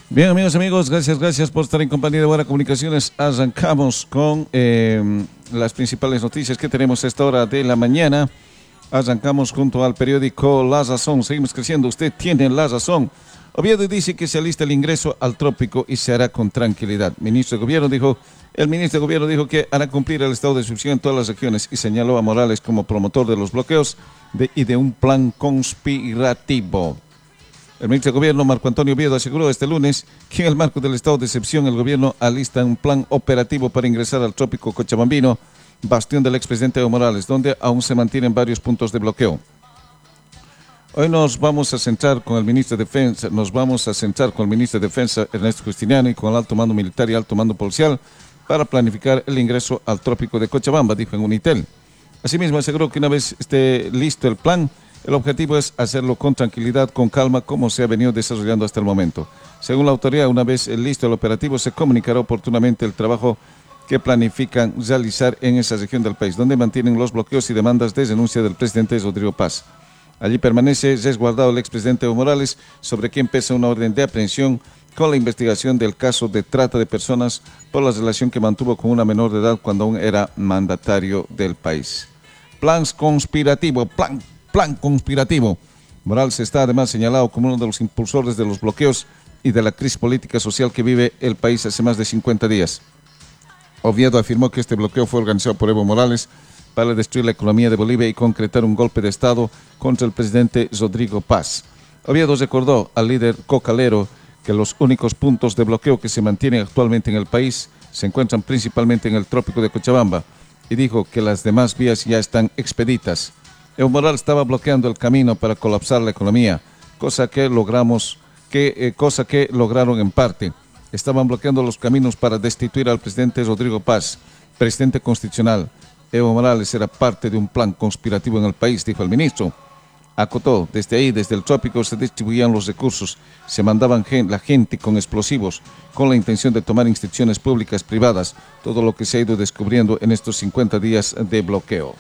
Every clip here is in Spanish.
Bien, amigos, gracias por estar en compañía de Buena Comunicaciones. Arrancamos con las principales noticias que tenemos a esta hora de la mañana. Arrancamos junto al periódico La Razón. Seguimos creciendo, usted tiene la razón. Oviedo dice que se alista el ingreso al trópico y se hará con tranquilidad. El ministro de Gobierno dijo que hará cumplir el estado de excepción en todas las regiones y señaló a Morales como promotor de los bloqueos y de un plan conspirativo. El ministro de Gobierno, Marco Antonio Oviedo, aseguró este lunes que en el marco del estado de excepción el gobierno alista un plan operativo para ingresar al trópico cochabambino, bastión del expresidente Evo Morales, donde aún se mantienen varios puntos de bloqueo. Hoy nos vamos a centrar con el ministro de Defensa, Ernesto Justiniano, y con el alto mando militar y alto mando policial para planificar el ingreso al trópico de Cochabamba, dijo en Unitel. Asimismo, aseguró que una vez esté listo el plan, el objetivo es hacerlo con tranquilidad, con calma, como se ha venido desarrollando hasta el momento. Según la autoridad, una vez listo el operativo, se comunicará oportunamente el trabajo que planifican realizar en esa región del país, donde mantienen los bloqueos y demandas de renuncia del presidente Rodrigo Paz. Allí permanece resguardado el expresidente Evo Morales, sobre quien pesa una orden de aprehensión con la investigación del caso de trata de personas por la relación que mantuvo con una menor de edad cuando aún era mandatario del país. Plan conspirativo. Morales está además señalado como uno de los impulsores de los bloqueos y de la crisis política social que vive el país hace más de 50 días. Oviedo afirmó que este bloqueo fue organizado por Evo Morales para destruir la economía de Bolivia y concretar un golpe de Estado contra el presidente Rodrigo Paz. Oviedo recordó al líder cocalero que los únicos puntos de bloqueo que se mantienen actualmente en el país se encuentran principalmente en el trópico de Cochabamba y dijo que las demás vías ya están expeditas. Evo Morales estaba bloqueando el camino para colapsar la economía, cosa que lograron en parte. Estaban bloqueando los caminos para destituir al presidente Rodrigo Paz, presidente constitucional. Evo Morales era parte de un plan conspirativo en el país, dijo el ministro. Acotó, desde el trópico se distribuían los recursos, se mandaban la gente con explosivos, con la intención de tomar instituciones públicas, privadas, todo lo que se ha ido descubriendo en estos 50 días de bloqueo.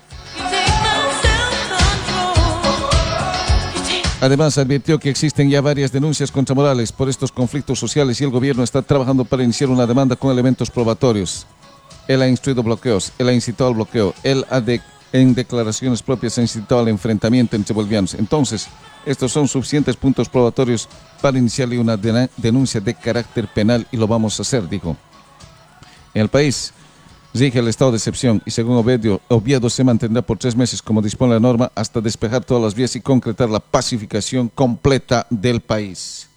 Además, advirtió que existen ya varias denuncias contra Morales por estos conflictos sociales y el gobierno está trabajando para iniciar una demanda con elementos probatorios. Él ha instruido bloqueos, él ha incitado al bloqueo, en declaraciones propias ha incitado al enfrentamiento entre bolivianos. Entonces, estos son suficientes puntos probatorios para iniciarle una denuncia de carácter penal y lo vamos a hacer, dijo. En el país rige el estado de excepción y según Oviedo se mantendrá por 3 meses como dispone la norma hasta despejar todas las vías y concretar la pacificación completa del país.